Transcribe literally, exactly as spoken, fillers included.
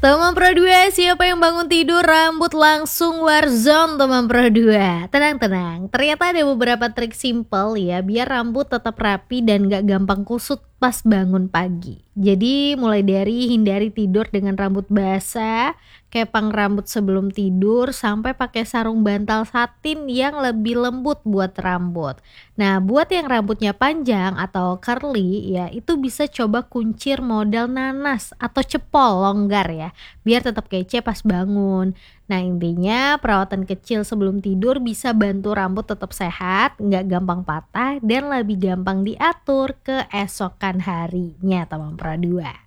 Teman Pro dua, siapa yang bangun tidur rambut langsung warzone teman Pro dua? Tenang-tenang, ternyata ada beberapa trik simple ya biar rambut tetap rapi dan gak gampang kusut pas bangun pagi. Jadi mulai dari hindari tidur dengan rambut basah, kepang rambut sebelum tidur, sampai pakai sarung bantal satin yang lebih lembut buat rambut. Nah, buat yang rambutnya panjang atau curly ya, itu bisa coba kuncir model nanas atau cepol longgar ya, biar tetap kece pas bangun. Nah, intinya perawatan kecil sebelum tidur bisa bantu rambut tetap sehat, nggak gampang patah, dan lebih gampang diatur keesokan harinya, teman Pro dua.